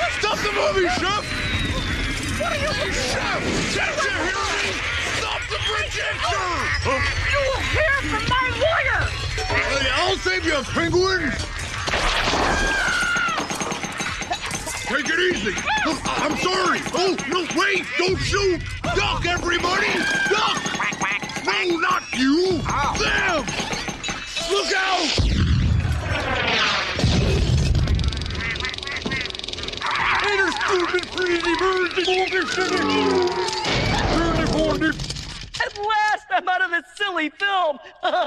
Stop the movie, Chef! What are you... Hey, Chef! Can't you hear me? Stop the projector! You will hear from my lawyer! Hey, I'll save you, penguin! Take it easy! Oh, I'm sorry! Oh, no, wait! Don't shoot! Duck, everybody! Duck! No, not you! Them! Look out! Hey, stupid crazy birds! At last, I'm out of this silly film!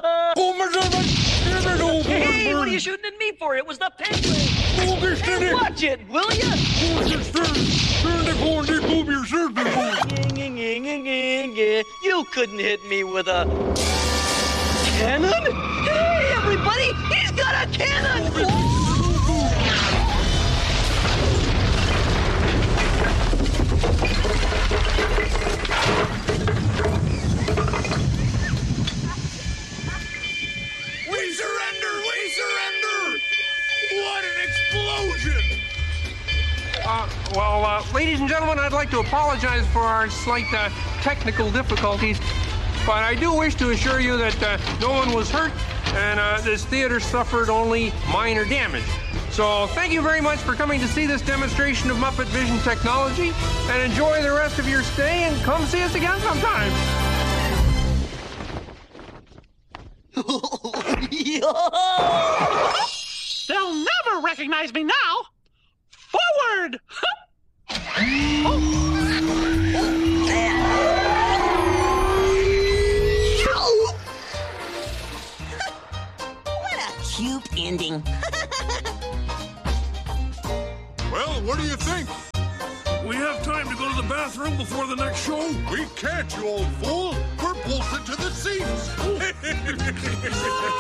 Hey, what are you shooting at me for? It was the penguin! Hey, watch it, will ya? You couldn't hit me with a... cannon? Hey, everybody! He's got a cannon! We surrender! We surrender! What an explosion! Ladies and gentlemen, I'd like to apologize for our slight technical difficulties, but I do wish to assure you that no one was hurt and this theater suffered only minor damage. So thank you very much for coming to see this demonstration of Muppet Vision technology, and enjoy the rest of your stay, and come see us again sometime. They'll never recognize me now. Forward! What a cute ending. Well, what do you think? We have time to go to the bathroom before the next show? We can't, you old fool! We're bolted to the seats!